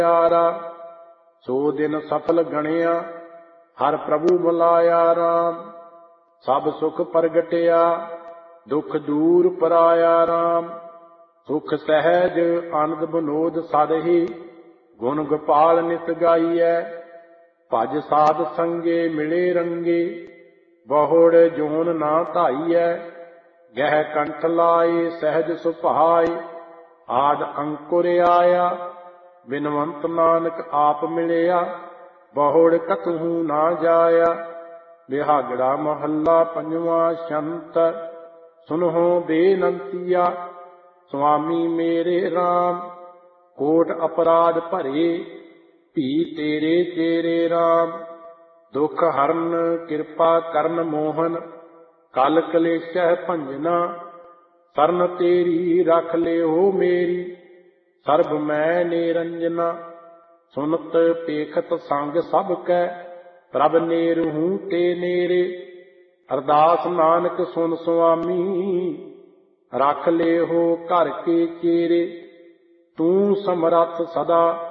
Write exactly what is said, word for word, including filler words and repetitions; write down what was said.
ਯਾਰਾ। ਸੋ ਦਿਨ ਸਫਲ ਗਣਿਆ ਹਰ ਪ੍ਰਭੂ ਬੁਲਾਇਆ ਰਾਮ। ਸਭ ਸੁਖ ਪ੍ਰਗਟਿਆ ਦੁਖ ਦੂਰ ਪਰਾਇਆ ਰਾਮ। ਸੁਖ ਸਹਿਜ ਆਨੰਦ ਬਨੋਦ ਸਦ ਹੀ ਗੁਣ ਗੋਪਾਲ ਨਿਤ ਗਾਈਐ। ਭਜ ਸਾਧ ਸੰਗੇ ਮਿਲੇ ਰੰਗੇ ਬਹੁੜ ਜੋਨ ਨਾ ਧਾਈਐ। ਗਹਿ ਕੰਠ ਲਾਏ ਸਹਿਜ ਸੁਭਾਏ ਆਦ ਅੰਕੁਰ ਆਇਆ। ਬਿਨਵੰਤ ਨਾਨਕ ਆਪ ਮਿਲਿਆ ਬਹੁੜ ਕਤਹੂ ਨਾ ਜਾਇਆ। ਬਿਹਾਗੜਾ ਮਹੱਲਾ ਪੰਜਵਾਂ ਛੰਤ। ਸੁਨਹੁ ਬੇਨੰਤੀਆ ਸੁਆਮੀ ਮੇਰੇ ਰਾਮ। ਕੋਟ ਅਪਰਾਧ ਭਰੇ ਭੀ ਤੇਰੇ ਚੇਰੇ ਰਾਮ। ਦੁਖ ਹਰਨ ਕਿਰਪਾ ਕਰਨ ਮੋਹਨ ਕਲ ਕਲੇਸ਼ਹਿ ਭੰਜਨਾ। ਸਰਨ ਤੇਰੀ ਰਖ ਲਿਓ ਮੇਰੀ ਸਰਬ ਮੈਂ ਨਿਰੰਜਨਾ। ਸੁਨਤ ਪੇਖਤ ਸੰਗ ਸਭ ਕੈ ਪ੍ਰਭ ਨੇਰਹੂ ਤੇ ਨੇਰੇ। ਅਰਦਾਸ ਨਾਨਕ ਸੁਨ ਸੁਆਮੀ ਰਖ ਲਿਓ ਘਰ ਕੇ ਚੇਰੇ। ਤੂੰ ਸਮਰੱਥ ਸਦਾ